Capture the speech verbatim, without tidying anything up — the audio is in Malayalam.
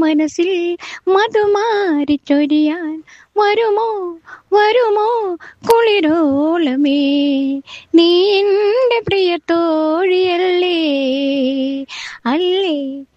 മനസ്സിൽ മധുമാരി ചൊരിയാൻ വരുമോ വരുമോ കുളിരോളമേ, നീ എൻ്റെ പ്രിയ തോഴിയല്ലേ, അല്ലേ